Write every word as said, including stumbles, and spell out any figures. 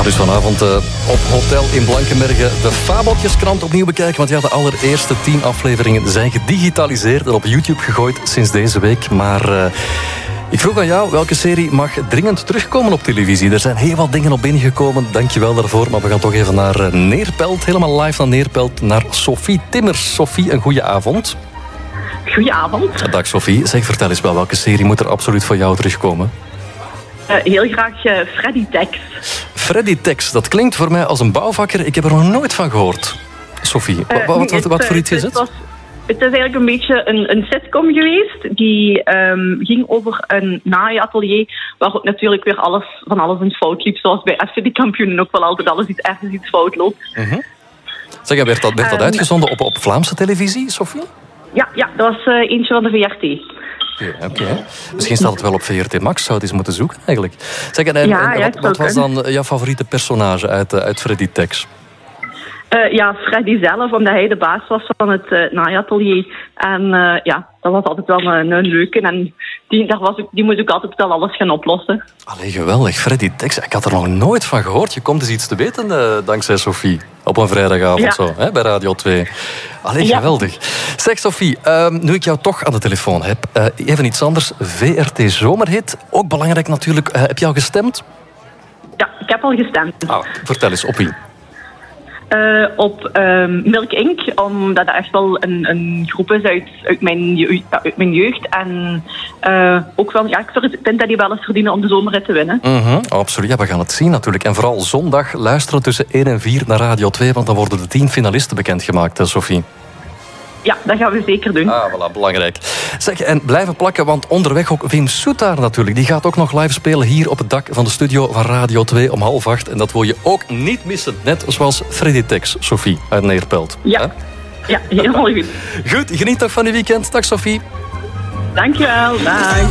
dus vanavond uh, op Hotel in Blankenberge de Fabeltjeskrant opnieuw bekijken. Want ja, de allereerste tien afleveringen zijn gedigitaliseerd en op YouTube gegooid sinds deze week. Maar uh, ik vroeg aan jou, welke serie mag dringend terugkomen op televisie? Er zijn heel wat dingen op binnengekomen, dankjewel daarvoor. Maar we gaan toch even naar uh, Neerpelt, helemaal live naar Neerpelt, naar Sophie Timmers. Sophie, een goede avond. Goedenavond. Dag Sophie. Zeg, vertel eens wel, welke serie moet er absoluut voor jou terugkomen? Uh, heel graag uh, Freddy Tex. Freddy Tex, dat klinkt voor mij als een bouwvakker. Ik heb er nog nooit van gehoord. Sophie, uh, wat, wat, wat, wat voor iets is het? Het, was, het is eigenlijk een beetje een, een sitcom geweest. Die um, ging over een naaiatelier waar ook natuurlijk weer alles van alles in fout liep. Zoals bij F C D kampioenen ook wel altijd alles iets ergens iets fout loopt. Uh-huh. Zeg, werd dat, werd dat um, uitgezonden op, op Vlaamse televisie, Sophie? Ja, ja, dat was uh, eentje van de V R T. Oké, okay, okay. Misschien staat het wel op V R T Max, zou het eens moeten zoeken eigenlijk. Zeg, en, en, ja, en ja, wat, wat was dan jouw favoriete personage uit, uit Freddy Tex? Uh, ja, Freddy zelf, omdat hij de baas was van het uh, naaiatelier. En uh, ja, dat was altijd wel een, een leuke. En die, daar was ook, die moest ook altijd wel alles gaan oplossen. Allee, geweldig. Freddy Tex, ik had er nog nooit van gehoord. Je komt eens iets te weten uh, dankzij Sophie. Op een vrijdagavond ja. zo, hè, bij Radio twee. Allee, ja. geweldig. Zeg Sophie, uh, nu ik jou toch aan de telefoon heb, uh, even iets anders. V R T Zomerhit, ook belangrijk natuurlijk. Uh, heb je al gestemd? Ja, ik heb al gestemd. Ah, vertel eens, op wie? Uh, op um, Milk Incorporated, omdat dat echt wel een, een groep is uit, uit, mijn, jeugd, uit mijn jeugd. En uh, ook wel, ja, ik vind dat die wel eens verdienen om de zomerrit te winnen. Mm-hmm, absoluut, ja, we gaan het zien natuurlijk. En vooral zondag luisteren tussen één en vier naar Radio twee, want dan worden de tien finalisten bekendgemaakt, hè, Sophie? Ja, dat gaan we zeker doen. Ah, voilà, belangrijk. Zeg, en blijven plakken, want onderweg ook Wim Soetaar natuurlijk. Die gaat ook nog live spelen hier op het dak van de studio van Radio twee om half acht. En dat wil je ook niet missen. Net zoals Freddy Tex, Sophie, uit Neerpelt. Ja, He? ja, helemaal goed. Goed, geniet toch van je weekend. Dag Sophie. Dankjewel, dag.